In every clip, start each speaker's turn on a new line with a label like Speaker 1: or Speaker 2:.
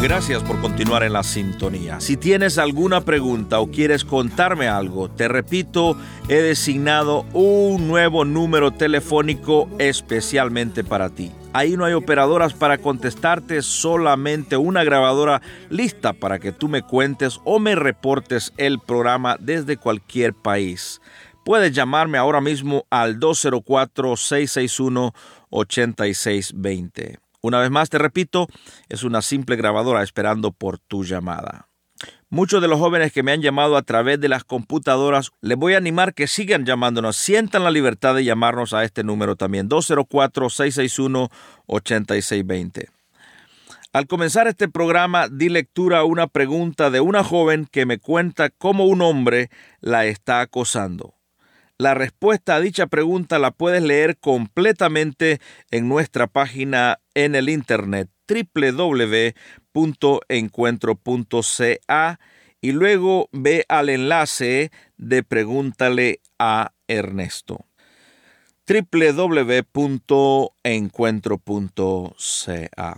Speaker 1: Gracias por continuar en la sintonía. Si tienes alguna pregunta o quieres contarme algo, te repito, he designado un nuevo número telefónico especialmente para ti. Ahí no hay operadoras para contestarte, solamente una grabadora lista para que tú me cuentes o me reportes el programa desde cualquier país. Puedes llamarme ahora mismo al 204-661-8620. Una vez más te repito, es una simple grabadora esperando por tu llamada. Muchos de los jóvenes que me han llamado a través de las computadoras, les voy a animar que sigan llamándonos. Sientan la libertad de llamarnos a este número también, 204-661-8620. Al comenzar este programa, di lectura a una pregunta de una joven que me cuenta cómo un hombre la está acosando. La respuesta a dicha pregunta la puedes leer completamente en nuestra página en el internet www.encuentro.ca y luego ve al enlace de Pregúntale a Ernesto. www.encuentro.ca.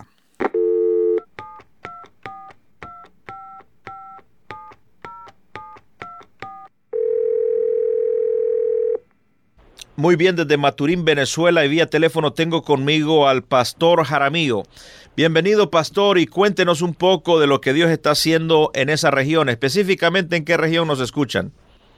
Speaker 1: Muy bien, desde Maturín, Venezuela, y vía teléfono tengo conmigo al pastor Jaramillo. Bienvenido, pastor, y cuéntenos un poco de lo que Dios está haciendo en esa región. Específicamente, ¿en qué región nos escuchan?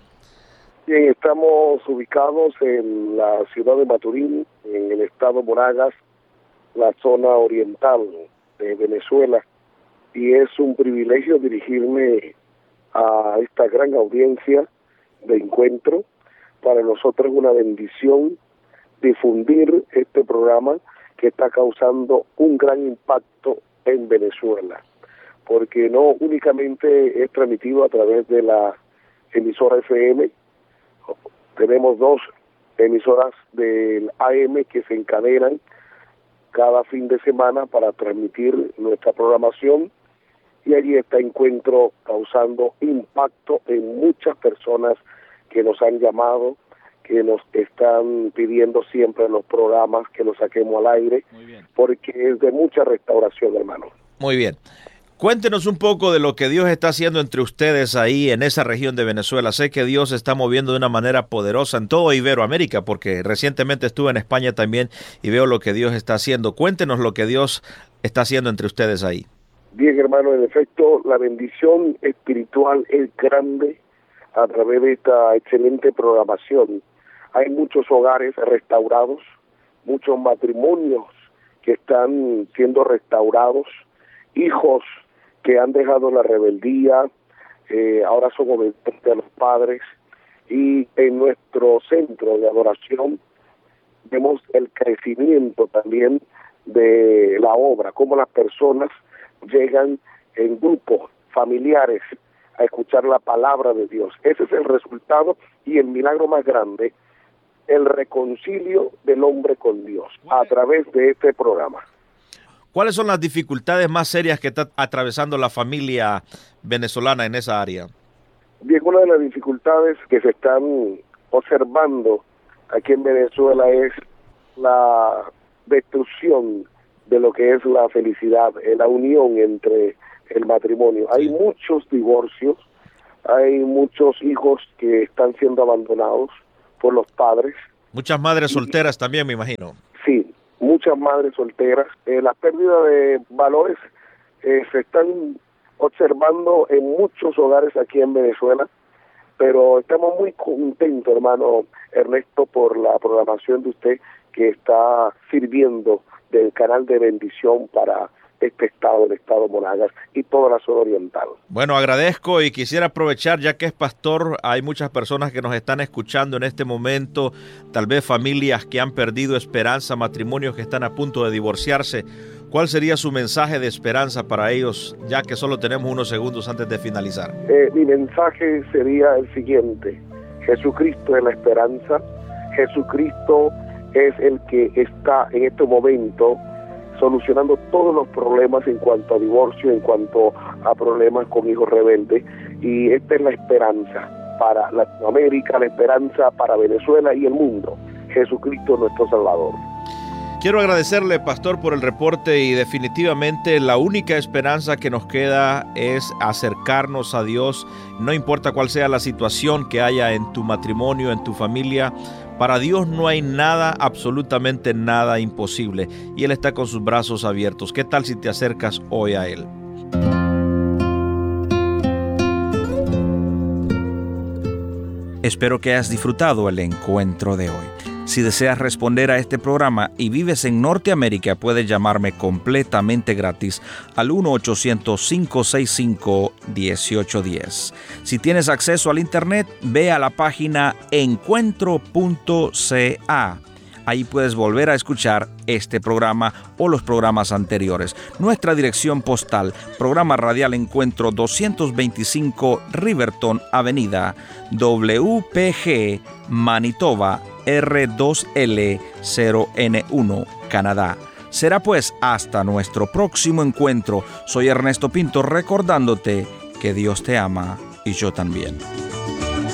Speaker 2: Bien, estamos ubicados en la ciudad de Maturín, en el estado Monagas, la zona oriental de Venezuela, y es un privilegio dirigirme a esta gran audiencia de Encuentro. Para nosotros es una bendición difundir este programa que está causando un gran impacto en Venezuela, porque no únicamente es transmitido a través de la emisora FM, tenemos 2 emisoras del AM que se encadenan cada fin de semana para transmitir nuestra programación, y allí está Encuentro causando impacto en muchas personas que nos han llamado, que nos están pidiendo siempre en los programas que los saquemos al aire, porque es de mucha restauración, hermano.
Speaker 1: Muy bien. Cuéntenos un poco de lo que Dios está haciendo entre ustedes ahí en esa región de Venezuela. Sé que Dios se está moviendo de una manera poderosa en todo Iberoamérica, porque recientemente estuve en España también y veo lo que Dios está haciendo. Cuéntenos lo que Dios está haciendo entre ustedes ahí.
Speaker 2: Bien, hermano, en efecto, la bendición espiritual es grande a través de esta excelente programación. Hay muchos hogares restaurados, muchos matrimonios que están siendo restaurados, hijos que han dejado la rebeldía, ahora son obedientes a los padres, y en nuestro centro de adoración vemos el crecimiento también de la obra, cómo las personas llegan en grupos familiares a escuchar la palabra de Dios. Ese es el resultado y el milagro más grande, el reconcilio del hombre con Dios a través de este programa.
Speaker 1: ¿Cuáles son las dificultades más serias que está atravesando la familia venezolana en esa área?
Speaker 2: Bien, una de las dificultades que se están observando aquí en Venezuela es la destrucción de lo que es la felicidad, la unión entre el matrimonio. Hay muchos divorcios, hay muchos hijos que están siendo abandonados por los padres.
Speaker 1: Muchas madres solteras también, me imagino.
Speaker 2: Sí, muchas madres solteras. La pérdida de valores se están observando en muchos hogares aquí en Venezuela, pero estamos muy contentos, hermano Ernesto, por la programación de usted que está sirviendo del canal de bendición para este estado, el estado Monagas y toda la zona oriental.
Speaker 1: Bueno, agradezco y quisiera aprovechar, ya que es pastor, hay muchas personas que nos están escuchando en este momento, tal vez familias que han perdido esperanza, matrimonios que están a punto de divorciarse. ¿Cuál sería su mensaje de esperanza para ellos, ya que solo tenemos unos segundos antes de finalizar?
Speaker 2: Mi mensaje sería el siguiente: Jesucristo es la esperanza, Jesucristo es el que está en este momento solucionando todos los problemas en cuanto a divorcio, en cuanto a problemas con hijos rebeldes, y esta es la esperanza para Latinoamérica, la esperanza para Venezuela y el mundo. Jesucristo nuestro Salvador.
Speaker 1: Quiero agradecerle, pastor, por el reporte y definitivamente la única esperanza que nos queda es acercarnos a Dios, no importa cuál sea la situación que haya en tu matrimonio, en tu familia. Para Dios no hay nada, absolutamente nada imposible y Él está con sus brazos abiertos. ¿Qué tal si te acercas hoy a Él? Espero que hayas disfrutado el encuentro de hoy. Si deseas responder a este programa y vives en Norteamérica, puedes llamarme completamente gratis al 1-800-565-1810. Si tienes acceso al Internet, ve a la página encuentro.ca. Ahí puedes volver a escuchar este programa o los programas anteriores. Nuestra dirección postal, Programa Radial Encuentro 225 Riverton Avenida, WPG, Manitoba, R2L0N1, Canadá. Será pues hasta nuestro próximo encuentro. Soy Ernesto Pinto recordándote que Dios te ama y yo también.